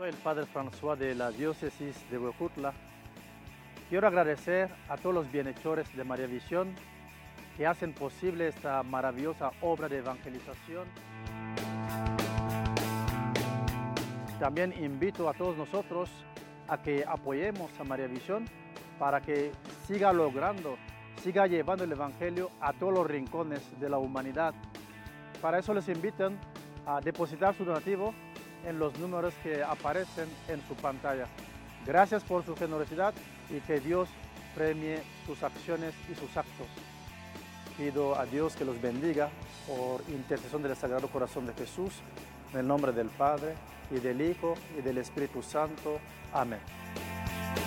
Soy el Padre François de la Diócesis de Huejutla. Quiero agradecer a todos los bienhechores de María Visión que hacen posible esta maravillosa obra de evangelización. También invito a todos nosotros a que apoyemos a María Visión para que siga logrando, siga llevando el Evangelio a todos los rincones de la humanidad. Para eso les invitan a depositar su donativo en los números que aparecen en su pantalla. Gracias por su generosidad y que Dios premie sus acciones y sus actos. Pido a Dios que los bendiga por intercesión del Sagrado Corazón de Jesús, en el nombre del Padre, y del Hijo, y del Espíritu Santo. Amén.